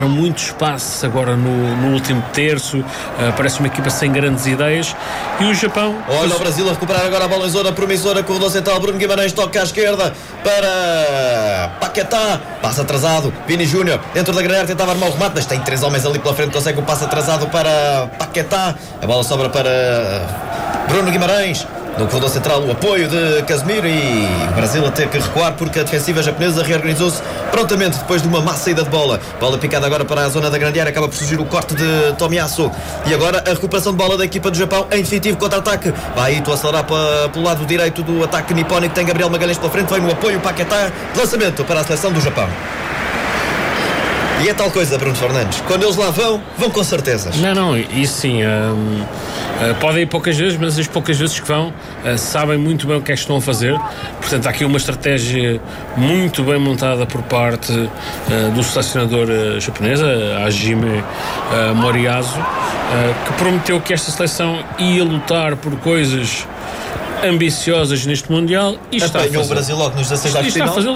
muito espaço agora no último terço, parece uma equipa sem grandes ideias. E o Japão... Olha o Brasil a recuperar agora a bola em zona promissora, corredor central, Bruno Guimarães toca à esquerda para Paquetá, passo atrasado, Vini Júnior dentro da grande área, tentava armar o remate, mas tem 3 homens ali pela frente, consegue o passo atrasado para Paquetá, a bola sobra para Bruno Guimarães. No corredor central o apoio de Casemiro e o Brasil a ter que recuar porque a defensiva japonesa reorganizou-se prontamente depois de uma má saída de bola picada agora para a zona da grande área, acaba por surgir o corte de Tomiyasu e agora a recuperação de bola da equipa do Japão em definitivo contra-ataque, vai Ito acelerar pelo lado direito do ataque nipónico, tem Gabriel Magalhães pela frente, vem no apoio Paquetá, lançamento para a seleção do Japão. E é tal coisa, Bruno Fernandes, quando eles lá vão com certezas. Não, isso sim, podem ir poucas vezes, mas as poucas vezes que vão sabem muito bem o que é que estão a fazer. Portanto, há aqui uma estratégia muito bem montada por parte do selecionador japonês, a Hajime Moriyasu, que prometeu que esta seleção ia lutar por coisas ambiciosas neste Mundial e está a apanhou o Brasil logo nos 16 da final. Está a fazê-lo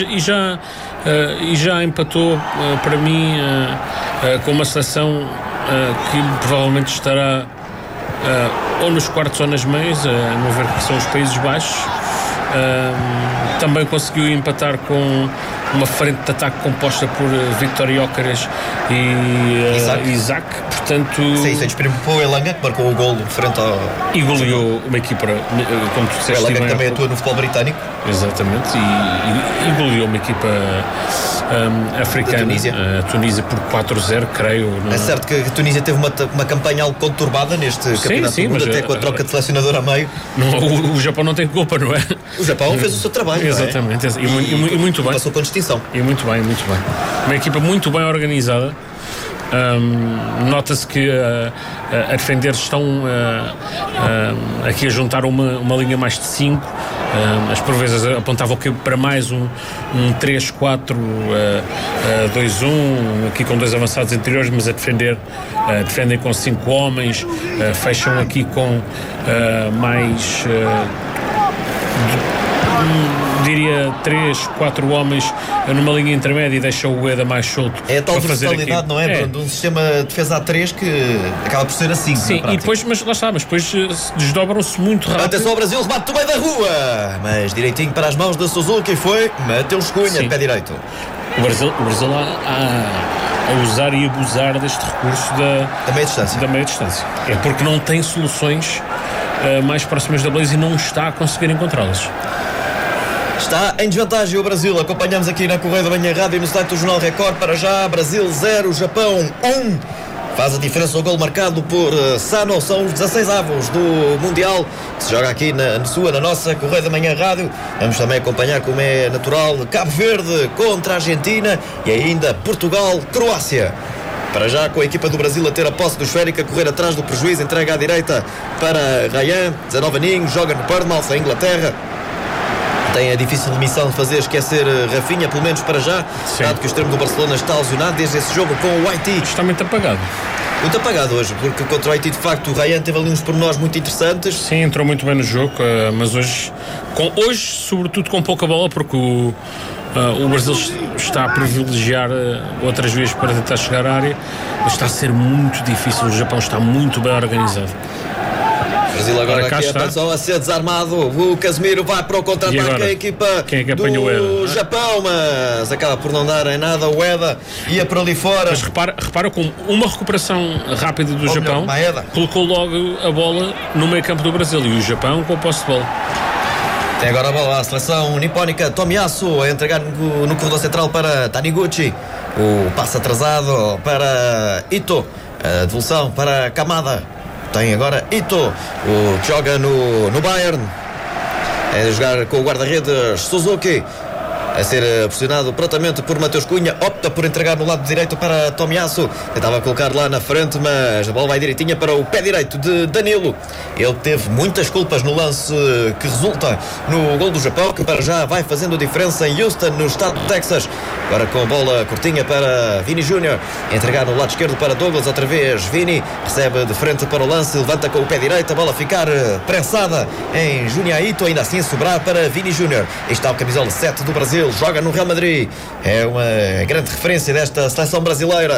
e já empatou para mim com uma seleção que provavelmente estará ou nos quartos ou nas meias, a não ver que são os Países Baixos. Também conseguiu empatar com uma frente de ataque composta por Victor Gyökeres e Isaac. Portanto, sim, despreocupou o Elanga, que marcou o golo frente ao... E goleou uma equipa, como tu disseste, o Elanga que também atua no futebol britânico. Exatamente, e goleou uma equipa africana, a Tunísia por 4-0, creio. É certo que a Tunísia teve uma campanha algo conturbada neste campeonato do mundo, até com a troca de selecionador a meio. O Japão não tem culpa, não é? O Japão fez o seu trabalho. Exatamente, não é? E muito bem. Passou com distinção. E muito bem. Uma equipa muito bem organizada. Nota-se que a defender estão aqui a juntar uma linha mais de 5. As por vezes apontavam que para mais um 3-4-2-1, aqui com 2 avançados interiores, mas a defendem com 5 homens, fecham aqui com mais diria 3-4 homens numa linha intermédia e deixa o Ueda mais solto. É a tal versatilidade, não é? De um sistema de defesa a 3 que acaba por ser assim. Sim, e depois, mas lá está, depois desdobram-se muito rápido. Atenção ao Brasil, remate do meio da rua, mas direitinho para as mãos da Suzuki, foi Mateus Cunha, de pé direito. O Brasil a usar e abusar deste recurso da meia distância. É porque não tem soluções mais próximas da baliza e não está a conseguir encontrá-las. Está em desvantagem o Brasil. Acompanhamos aqui na Correia da Manhã Rádio e no site do Jornal Record. Para já, Brasil 0, Japão 1. Faz a diferença o gol marcado por Sano. São os 16 avos do Mundial que se joga aqui na nossa Correia da Manhã Rádio. Vamos também acompanhar, como é natural, Cabo Verde contra a Argentina e ainda Portugal-Croácia. Para já, com a equipa do Brasil a ter a posse do esférico, a correr atrás do prejuízo, entrega à direita para Ryan, 19 aninhos, joga no Bournemouth, a Inglaterra. Tem a difícil missão de fazer esquecer Rafinha, pelo menos para já, dado que o extremo do Barcelona está lesionado desde esse jogo com o Haiti. Está muito apagado. Muito apagado hoje, porque contra o Haiti, de facto, o Ryan teve ali uns pormenores muito interessantes. Sim, entrou muito bem no jogo, mas hoje, sobretudo com pouca bola, porque o Brasil está a privilegiar outras vezes para tentar chegar à área, mas está a ser muito difícil. O Japão está muito bem organizado. Brasil agora aqui atenção a ser desarmado. O Casemiro vai para o contra-ataque. A equipa do Japão, mas acaba por não dar em nada. O Ueda ia para ali fora. Mas repara como uma recuperação rápida do Japão colocou logo a bola no meio campo do Brasil e o Japão com o posse de bola. Tem agora a bola a seleção nipónica. Tomiyasu a entregar no corredor central para Taniguchi. O passe atrasado para Ito. A devolução para Kamada. Tem agora Ito, o que joga no Bayern. É jogar com o guarda-redes Suzuki. A ser pressionado prontamente por Mateus Cunha. Opta por entregar no lado direito para Tomiyasu. Tentava colocar lá na frente, mas a bola vai direitinha para o pé direito de Danilo. Ele teve muitas culpas no lance que resulta no gol do Japão, que para já vai fazendo a diferença em Houston, no estado de Texas. Agora com a bola curtinha para Vini Júnior. Entregar no lado esquerdo para Douglas. Outra vez Vini recebe de frente para o lance. Levanta com o pé direito. A bola ficar prensada em Junya Ito. Ainda assim sobrar para Vini Júnior. Está o camisola 7 do Brasil. Joga no Real Madrid. É uma grande referência desta seleção brasileira.